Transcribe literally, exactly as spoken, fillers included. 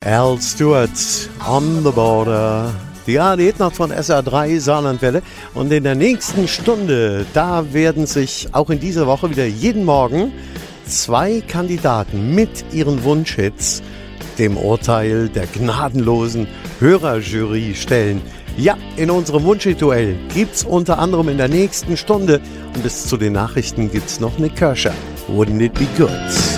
Al Stewart, On the Border. Ja, die Hitnacht von S R drei Saarlandwelle. Und in der nächsten Stunde, da werden sich auch in dieser Woche wieder jeden Morgen zwei Kandidaten mit ihren Wunschhits dem Urteil der gnadenlosen Hörerjury stellen. Ja, in unserem Wunschhit-Duell gibt's unter anderem in der nächsten Stunde und bis zu den Nachrichten gibt's noch Nick Kershaw. Wouldn't it be good?